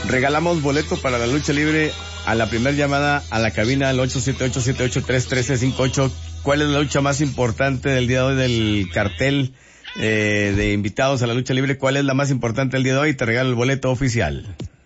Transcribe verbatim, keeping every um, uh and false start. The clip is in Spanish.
Regalamos boleto para la lucha libre a la primera llamada a la cabina al ocho siete ocho, siete ocho tres, uno tres cinco ocho. ¿Cuál es la lucha más importante del día de hoy del cartel eh, de invitados a la lucha libre? ¿Cuál es la más importante del día de hoy? Te regalo el boleto oficial.